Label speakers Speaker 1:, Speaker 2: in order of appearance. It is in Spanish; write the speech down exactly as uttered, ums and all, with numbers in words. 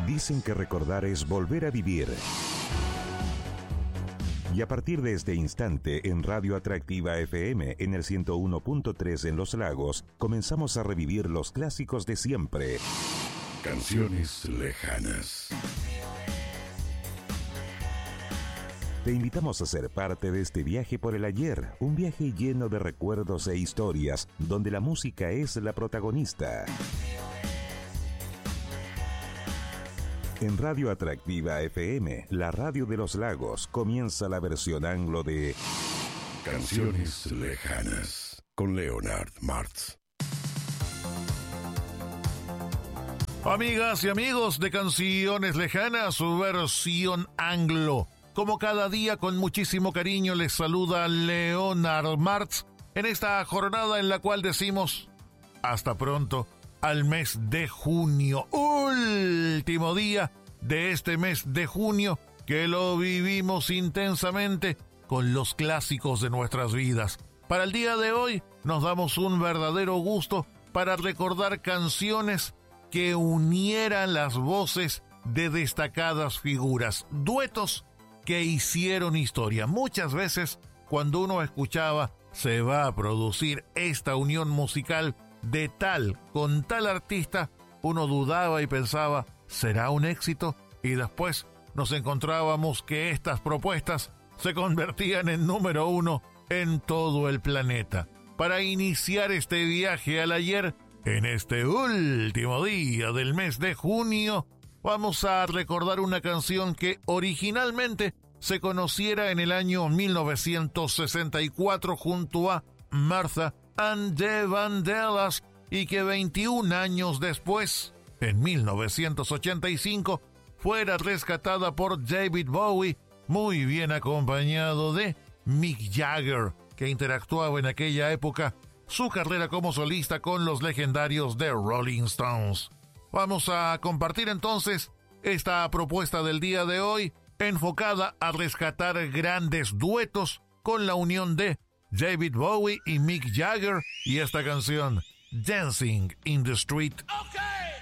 Speaker 1: Dicen que recordar es volver a vivir. Y a partir de este instante, en Radio Atractiva F M, en el ciento uno punto tres en Los Lagos, comenzamos a revivir los clásicos de siempre. Canciones lejanas. Te invitamos a ser parte de este viaje por el ayer, un viaje lleno de recuerdos e historias, donde la música es la protagonista. En Radio Atractiva F M, la radio de Los Lagos, comienza la versión anglo de Canciones lejanas, con Leonard Martz.
Speaker 2: Amigas y amigos de Canciones Lejanas, su versión anglo. Como cada día, con muchísimo cariño, les saluda Leonard Martz en esta jornada en la cual decimos hasta pronto al mes de junio, último día de este mes de junio que lo vivimos intensamente con los clásicos de nuestras vidas. Para el día de hoy nos damos un verdadero gusto para recordar canciones que unieran las voces de destacadas figuras, duetos que hicieron historia. Muchas veces, cuando uno escuchaba se va a producir esta unión musical de tal con tal artista, uno dudaba y pensaba, ¿será un éxito? Y después nos encontrábamos que estas propuestas se convertían en número uno en todo el planeta. Para iniciar este viaje al ayer, en este último día del mes de junio, vamos a recordar una canción que originalmente se conociera en el año mil novecientos sesenta y cuatro junto a Martha and the Vandellas y que veintiún años después, en mil novecientos ochenta y cinco, fuera rescatada por David Bowie, muy bien acompañado de Mick Jagger, que interactuaba en aquella época su carrera como solista con los legendarios The Rolling Stones. Vamos a compartir entonces esta propuesta del día de hoy, enfocada a rescatar grandes duetos con la unión de David Bowie y Mick Jagger y esta canción, Dancing in the Street.
Speaker 3: Okay.